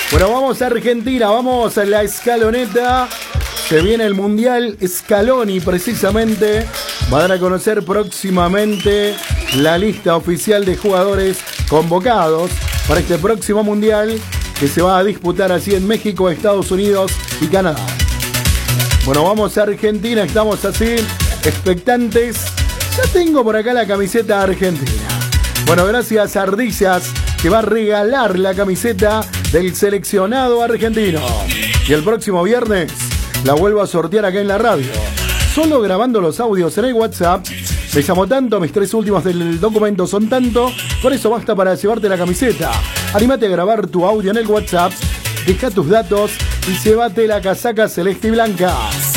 Bueno, vamos a Argentina, vamos a la escaloneta. Se viene el Mundial Scaloni, precisamente. Van a conocer próximamente la lista oficial de jugadores convocados para este próximo Mundial que se va a disputar así en México, Estados Unidos y Canadá. Bueno, vamos a Argentina, estamos así, expectantes. Ya tengo por acá la camiseta argentina. Bueno, gracias a Ardillas, que va a regalar la camiseta del seleccionado argentino. Y el próximo viernes la vuelvo a sortear acá en la radio. Solo grabando los audios en el WhatsApp. Me llamó tanto, mis 3 últimos del documento son tanto. Por eso basta para llevarte la camiseta. Anímate a grabar tu audio en el WhatsApp. Deja tus datos y llévate la casaca celeste y blanca.